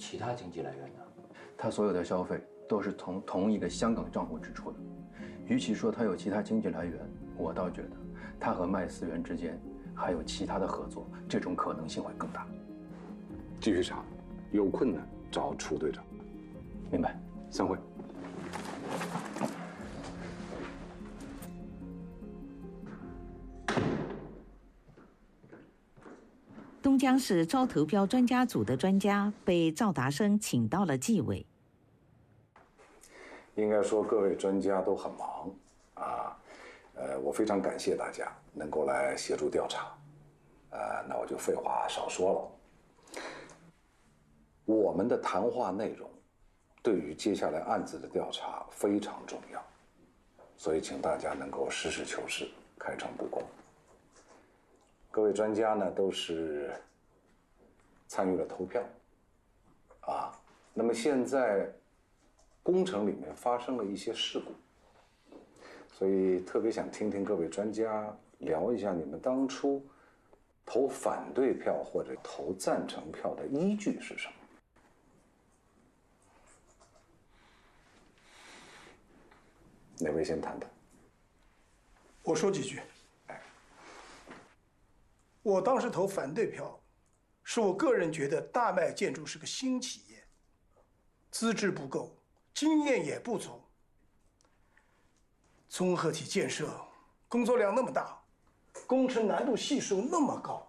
其他经济来源呢？ 他所有的消费都是从同一个香港账户支出的。与其说他有其他经济来源，我倒觉得他和麦思源之间还有其他的合作，这种可能性会更大。 继续查，有困难找楚队长。 明白。 散会。 东江市招投标专家组的专家被赵达生请到了纪委。 应该说各位专家都很忙啊，我非常感谢大家能够来协助调查，那我就废话少说了。我们的谈话内容对于接下来案子的调查非常重要，所以请大家能够实事求是，开诚布公。各位专家呢都是参与了投票，啊，那么现在工程里面发生了一些事故，所以特别想听听各位专家聊一下你们当初投反对票或者投赞成票的依据是什么？哪位先谈谈？ 我说几句。我当时投反对票，是我个人觉得大麦建筑是个新企业，资质不够，经验也不足。综合体建设工作量那么大，工程难度系数那么高。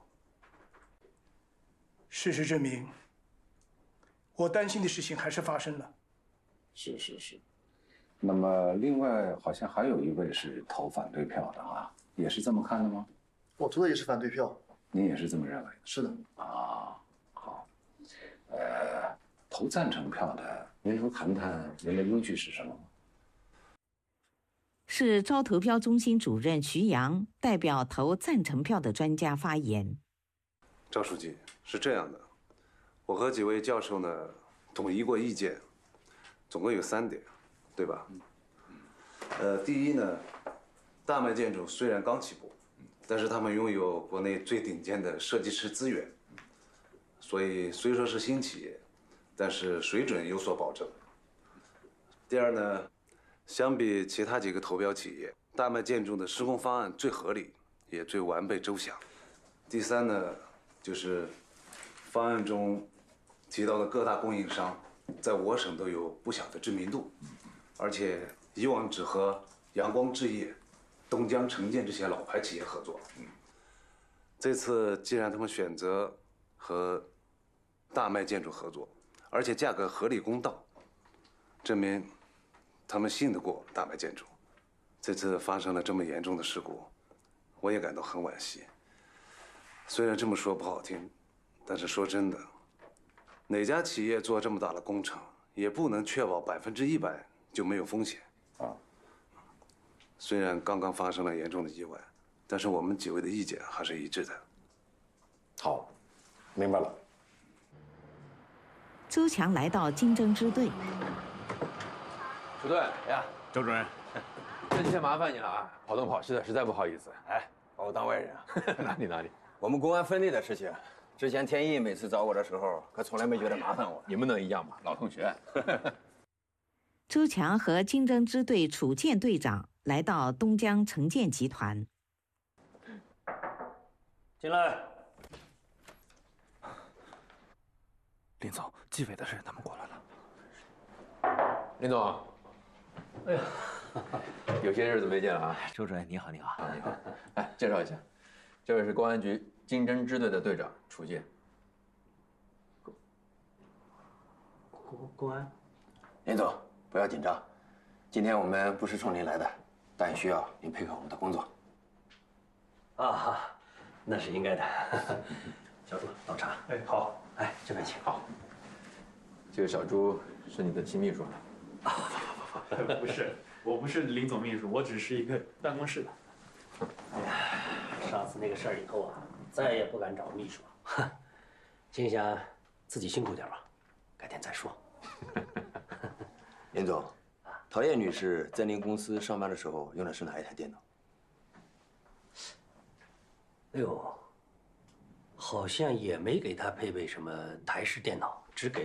事实证明，我担心的事情还是发生了。 是。那么另外好像还有一位是投反对票的啊，也是这么看的吗？ 我投的也是反对票。 您也是这么认为的？ 是的。 啊，好。投赞成票的，您能谈谈您的依据是什么吗？ 是招投标中心主任徐阳代表投赞成票的专家发言。 赵书记，是这样的，我和几位教授呢统一过意见，总共有3点，对吧？第一呢，大麦建筑虽然刚起步，但是他们拥有国内最顶尖的设计师资源，所以虽说是新企业，但是水准有所保证。第二呢，相比其他几个投标企业，大麦建筑的施工方案最合理，也最完备周详。第三呢，就是方案中提到的各大供应商，在我省都有不小的知名度，而且以往只和阳光置业、东江城建这些老牌企业合作。这次既然他们选择和大麦建筑合作，而且价格合理公道，证明他们信得过大麦建筑。这次发生了这么严重的事故，我也感到很惋惜。虽然这么说不好听，但是说真的，哪家企业做这么大的工程，也不能确保100%就没有风险啊。虽然刚刚发生了严重的意外，但是我们几位的意见还是一致的。 好，明白了。 周强来到竞争支队。 楚队，哎呀，周主任，这几天麻烦你了啊，跑东跑西的，实在不好意思。 哎，把我当外人啊？ 哪里？ 我们公安分内的事情，之前天意每次找我的时候，可从来没觉得麻烦我。 你们能一样吗？老同学。 周强和竞争支队楚建队长来到东江城建集团。 进来。 林总，纪委的事他们过来了。林总， 哎呀， 有些日子没见了啊。 周主任你好，你好。 你好。哎，介绍一下，这位是公安局竞争支队的队长楚建。 公安。 林总，不要紧张，今天我们不是冲您来的，但需要您配合我们的工作。 啊，那是应该的。小朱，倒茶。 哎，好。 哎，这边请。 好。这个小朱是你的新秘书。 不是，我不是林总秘书，我只是一个办公室的。 哎呀，上次那个事儿以后啊，再也不敢找秘书了。心想自己辛苦点吧，改天再说。 林总，陶艳女士在您公司上班的时候用的是哪一台电脑？ 哎呦，好像也没给她配备什么台式电脑，只给